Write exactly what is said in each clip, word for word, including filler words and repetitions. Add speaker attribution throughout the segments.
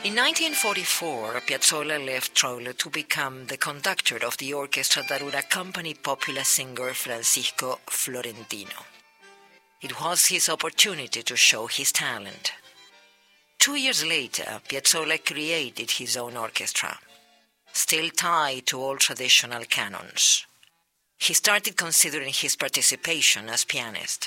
Speaker 1: In nineteen forty-four, Piazzolla left Troilo to become the conductor of the orchestra that would accompany popular singer Francisco Florentino. It was his opportunity to show his talent. Two years later, Piazzolla created his own orchestra, still tied to all traditional canons. He started considering his participation as pianist.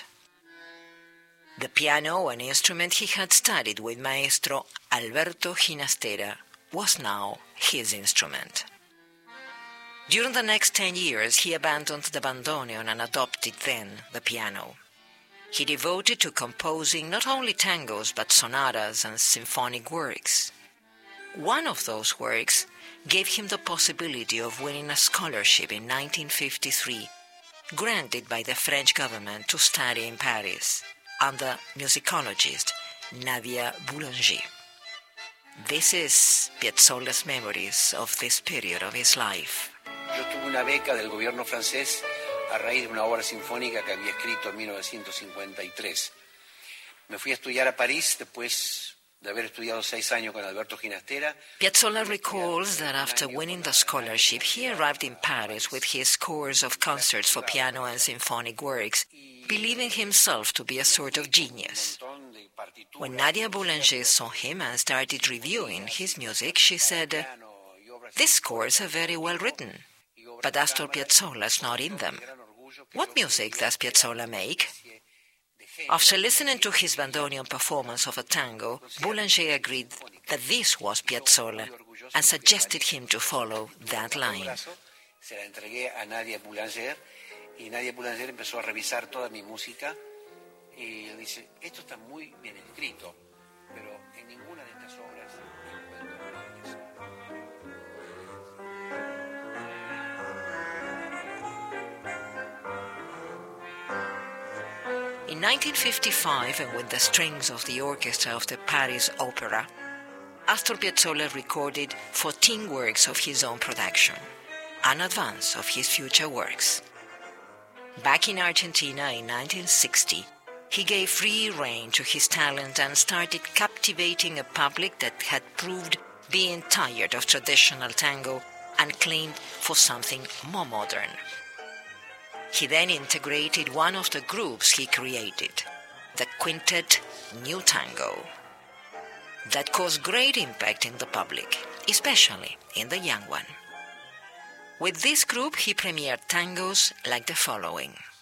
Speaker 1: The piano, an instrument he had studied with Maestro Alberto Ginastera, was now his instrument. During the next ten years, he abandoned the bandoneon and adopted then the piano. He devoted to composing not only tangos but sonatas and symphonic works. One of those works gave him the possibility of winning a scholarship in nineteen fifty-three, granted by the French government to study in Paris, under musicologist Nadia Boulanger. This is Piazzolla's memories of this period of his life.
Speaker 2: Yo tuve una beca del gobierno francés a raíz de una obra sinfónica que había escrito en mil novecientos cincuenta y tres. Me fui a estudiar a París después de haber estudiado seis años con Alberto Ginastera.
Speaker 1: Piazzolla recalls that after winning the scholarship, he arrived in Paris with his scores of concerts for piano and symphonic works, believing himself to be a sort of genius. When Nadia Boulanger saw him and started reviewing his music, she said, "These scores are very well written, but Astor Piazzolla's not in them. What music does Piazzolla make?" After listening to his bandoneon performance of a tango, Boulanger agreed that this was Piazzolla and suggested him to follow that line.
Speaker 2: Se la entregué a Nadia Boulanger y Nadia Boulanger empezó a revisar toda mi música y él dice, esto está muy bien escrito, pero en ninguna de estas obras encuentro eso.
Speaker 1: In nineteen fifty-five, and with the strings of the orchestra of the Paris Opera, Astor Piazzolla recorded fourteen works of his own production, an advance of his future works. Back in Argentina in nineteen sixty, he gave free rein to his talent and started captivating a public that had proved being tired of traditional tango and claimed for something more modern. He then integrated one of the groups he created, the Quintet New Tango. That caused great impact in the public, especially in the young one. With this group, he premiered tangos like the following.